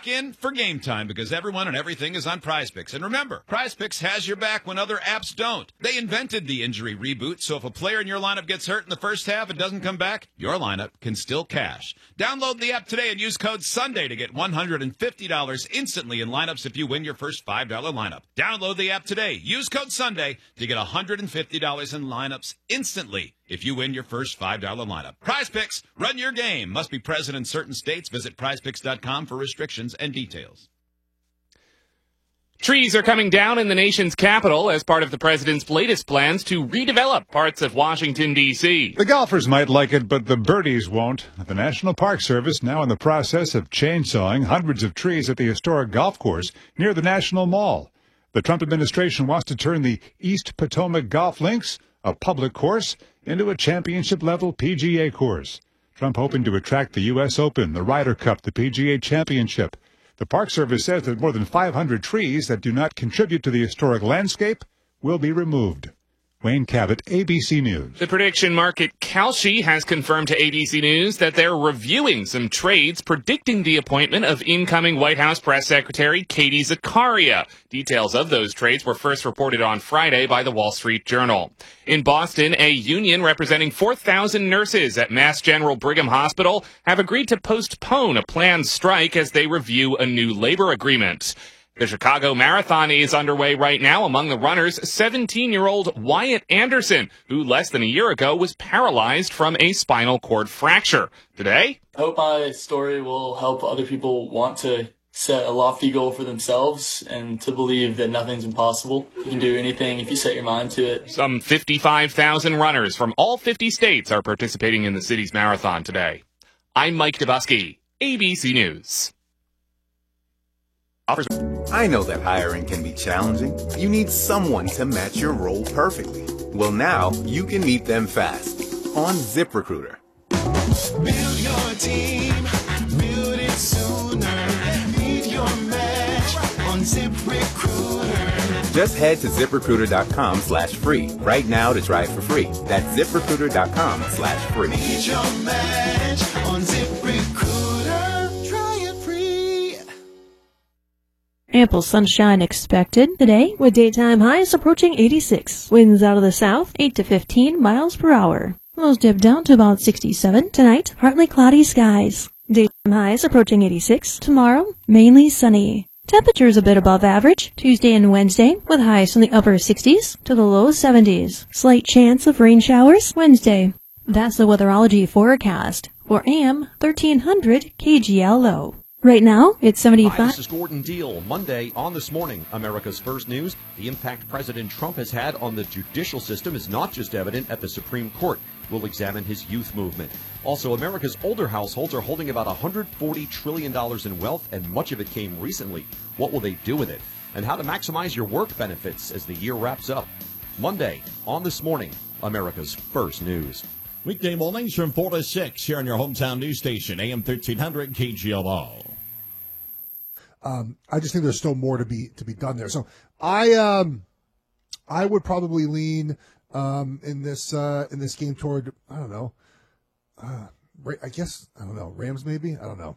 Lock in for game time because everyone and everything is on PrizePicks. And remember, PrizePicks has your back when other apps don't. They invented the injury reboot, so if a player in your lineup gets hurt in the first half and doesn't come back, your lineup can still cash. Download the app today and use code SUNDAY to get $150 instantly in lineups if you win your first $5 lineup. Download the app today. Use code SUNDAY to get $150 in lineups instantly if you win your first $5 lineup. PrizePicks, run your game. Must be present in certain states. Visit prizepicks.com for restrictions and details. Trees are coming down in the nation's capital as part of the president's latest plans to redevelop parts of Washington, D.C. The golfers might like it, but the birdies won't. The National Park Service now in the process of chainsawing hundreds of trees at the historic golf course near the National Mall. The Trump administration wants to turn the East Potomac Golf Links, a public course, into a championship-level PGA course. Trump hoping to attract the U.S. Open, the Ryder Cup, the PGA Championship. The Park Service says that more than 500 trees that do not contribute to the historic landscape will be removed. Wayne Cabot, ABC News. The prediction market Kalshi has confirmed to ABC News that they're reviewing some trades predicting the appointment of incoming White House Press Secretary Katie Zakaria. Details of those trades were first reported on Friday by the Wall Street Journal. In Boston, a union representing 4,000 nurses at Mass General Brigham Hospital have agreed to postpone a planned strike as they review a new labor agreement. The Chicago Marathon is underway right now. Among the runners, 17-year-old Wyatt Anderson, who less than a year ago was paralyzed from a spinal cord fracture. Today, I hope my story will help other people want to set a lofty goal for themselves and to believe that nothing's impossible. You can do anything if you set your mind to it. Some 55,000 runners from all 50 states are participating in the city's marathon today. I'm Mike Dubusky, ABC News. I know that hiring can be challenging. You need someone to match your role perfectly. Well, now you can meet them fast on ZipRecruiter. Build your team, build it sooner. Meet your match on ZipRecruiter. Just head to ZipRecruiter.com/free right now to try it for free. That's ZipRecruiter.com/free. Meet your match on ZipRecruiter. Try it free. Ample sunshine expected today with daytime highs approaching 86. Winds out of the south, 8 to 15 miles per hour. Lows dip down to about 67. Tonight, partly cloudy skies. Daytime highs approaching 86. Tomorrow, mainly sunny. Temperatures a bit above average Tuesday and Wednesday with highs in the upper 60s to the low 70s. Slight chance of rain showers Wednesday. That's the weatherology forecast for AM 1300 KGLO. Right now, it's 75. Hi, this is Gordon Deal. Monday on This Morning, America's First News. The impact President Trump has had on the judicial system is not just evident at the Supreme Court. We'll examine his youth movement. Also, America's older households are holding about $140 trillion in wealth, and much of it came recently. What will they do with it? And how to maximize your work benefits as the year wraps up. Monday on This Morning, America's First News. Weekday mornings from 4 to 6 here on your hometown news station, AM 1300 KGLO. I just think there's still more to be done there. So I would probably lean in this game toward Rams maybe. I don't know.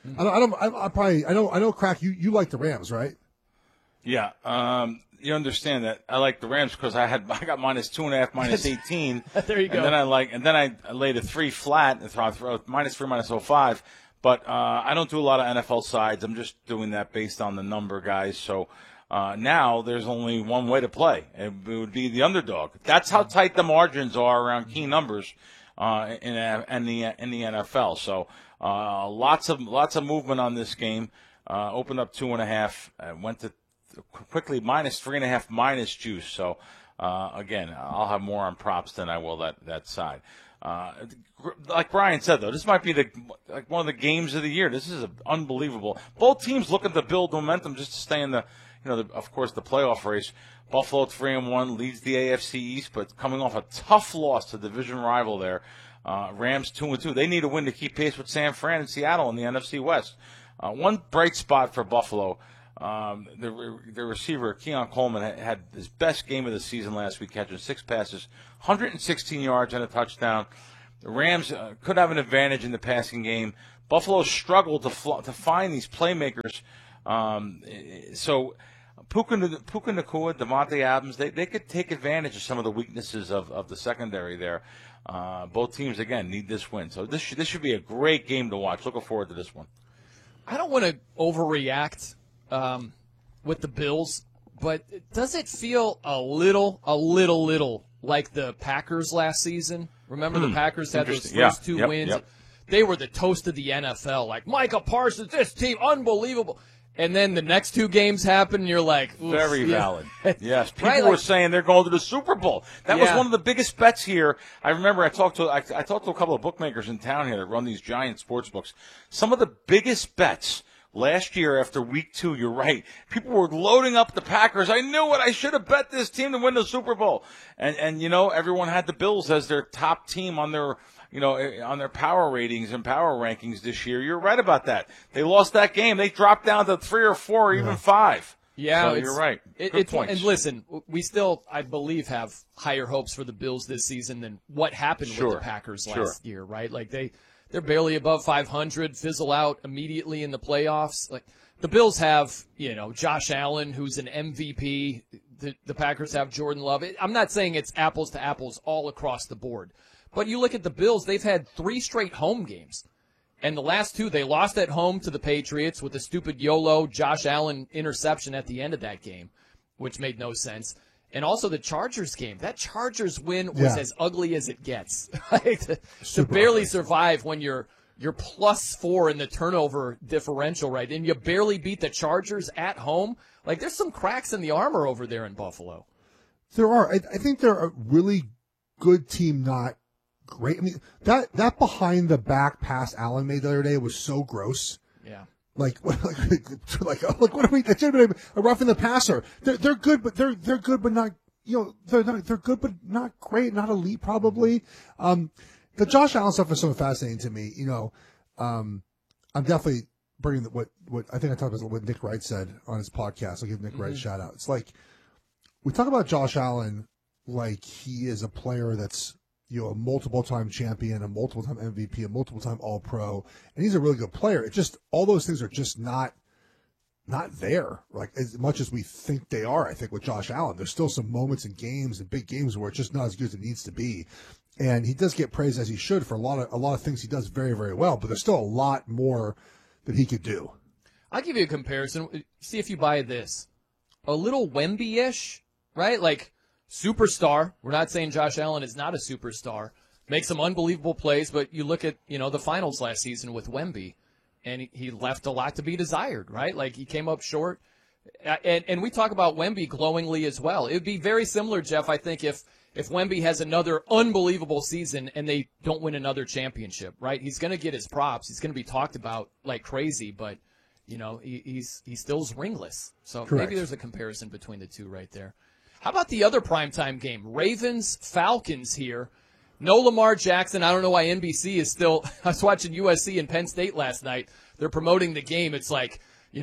I know Crack, you like the Rams, right? Yeah. You understand that I like the Rams because I got -2.5, -18. There you go. And then I laid a 3 flat, -3, -05. But I don't do a lot of NFL sides. I'm just doing that based on the number, guys. So now there's only one way to play. It would be the underdog. That's how tight the margins are around key numbers in the NFL. So lots of movement on this game. Opened up 2.5, went to quickly -3.5 minus juice. So again, I'll have more on props than I will that side. Like Brian said, though, this might be one of the games of the year. This is unbelievable. Both teams looking to build momentum just to stay in of course, the playoff race. Buffalo 3-1 leads the AFC East, but coming off a tough loss to division rival there. Rams 2-2. They need a win to keep pace with San Fran and Seattle in the NFC West. One bright spot for Buffalo. The receiver, Keon Coleman, had his best game of the season last week, catching 6 passes, 116 yards and a touchdown. The Rams could have an advantage in the passing game, Buffalo struggled to find these playmakers. So Puka Nacua, Devontae Adams, they could take advantage of some of the weaknesses of the secondary there. Both teams, again, need this win. So this should be a great game to watch. Looking forward to this one. I don't want to overreact with the Bills, but does it feel a little like the Packers last season? Remember the Packers had those first two wins? Yep. They were the toast of the NFL. Like, Micah Parsons, this team, unbelievable. And then the next two games happen, and you're like, very valid. Yes, people right, were saying they're going to the Super Bowl. That was one of the biggest bets here. I remember I talked to a couple of bookmakers in town here that run these giant sports books. Some of the biggest bets last year after week 2, you're right. People were loading up the Packers. I knew it. I should have bet this team to win the Super Bowl. And everyone had the Bills as their top team on their on their power ratings and power rankings this year. You're right about that. They lost that game. They dropped down to 3 or 4 or even 5. Yeah, so you're right. Good points. And listen, we still, I believe, have higher hopes for the Bills this season than what happened with the Packers last year, right? Like they're barely above 500, fizzle out immediately in the playoffs. Like the Bills have, Josh Allen, who's an MVP. The Packers have Jordan Love. I'm not saying it's apples to apples all across the board. But you look at the Bills, they've had 3 straight home games. And the last 2, they lost at home to the Patriots with a stupid YOLO Josh Allen interception at the end of that game, which made no sense. And also the Chargers game. That Chargers win was as ugly as it gets. to barely survive when you're +4 in the turnover differential, right? And you barely beat the Chargers at home. Like, there's some cracks in the armor over there in Buffalo. There are. I think they're a really good team, not great. I mean, that behind the back pass Allen made the other day was so gross. Yeah. Like what are we? That should have been a roughing the passer. They're good, but they're good, but not they're good, but not great, not elite probably. The Josh Allen stuff is so fascinating to me. I'm definitely bringing what I think I talked about what Nick Wright said on his podcast. I'll give Nick Wright a shout out. It's like we talk about Josh Allen like he is a player that's a multiple-time champion, a multiple-time MVP, a multiple-time All-Pro, and he's a really good player. It just all those things are just not there, like as much as we think they are. I think with Josh Allen, there's still some moments in games and big games where it's just not as good as it needs to be, and he does get praised as he should for a lot of things he does very, very well. But there's still a lot more that he could do. I'll give you a comparison. See if you buy this. A little Wemby-ish, right? Like. Superstar. We're not saying Josh Allen is not a superstar. Makes some unbelievable plays, but you look at, the finals last season with Wemby, and he left a lot to be desired, right? Like, he came up short. And we talk about Wemby glowingly as well. It would be very similar, Jeff, I think, if Wemby has another unbelievable season and they don't win another championship, right? He's going to get his props. He's going to be talked about like crazy, but, he still's ringless. So Correct. Maybe there's a comparison between the two right there. How about the other primetime game? Ravens-Falcons here. No Lamar Jackson. I don't know why NBC is still – I was watching USC and Penn State last night. They're promoting the game. It's like,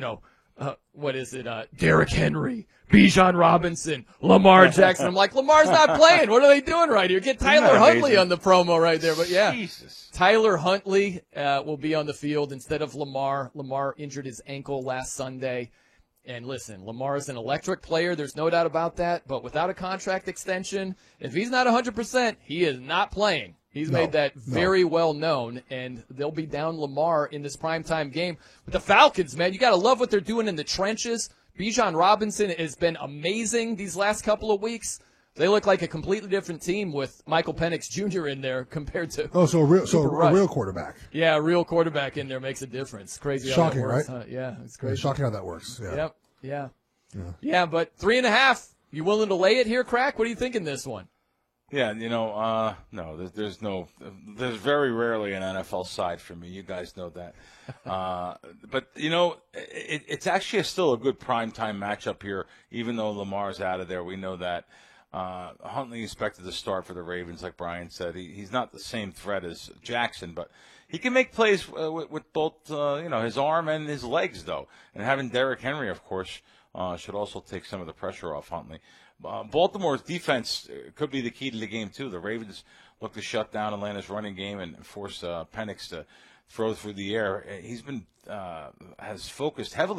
what is it? Derrick Henry, Bijan Robinson, Lamar Jackson. I'm like, Lamar's not playing. What are they doing right here? Get Tyler Huntley on the promo right there. But, yeah, Jesus. Tyler Huntley will be on the field instead of Lamar. Lamar injured his ankle last Sunday. And listen, Lamar is an electric player. There's no doubt about that. But without a contract extension, if he's not 100%, he is not playing. He's made that very well known, and they'll be down Lamar in this primetime game. But the Falcons, man, you got to love what they're doing in the trenches. Bijan Robinson has been amazing these last couple of weeks. They look like a completely different team with Michael Penix Jr. in there compared to a real quarterback. Yeah, a real quarterback in there makes a difference. Crazy, shocking, how that works, right? Huh? Yeah, it's crazy. Shocking how that works. Yeah. Yep. Yeah. But 3.5. You willing to lay it here, Crack? What do you think in this one? Yeah, no, there's very rarely an NFL side for me. You guys know that. But, it's actually still a good primetime matchup here, even though Lamar's out of there. We know that. Huntley expected to start for the Ravens, like Brian said. He's not the same threat as Jackson, but he can make plays with both, his arm and his legs, though. And having Derrick Henry, of course, should also take some of the pressure off Huntley. Baltimore's defense could be the key to the game, too. The Ravens look to shut down Atlanta's running game and force Penix to throw through the air. He's been has focused heavily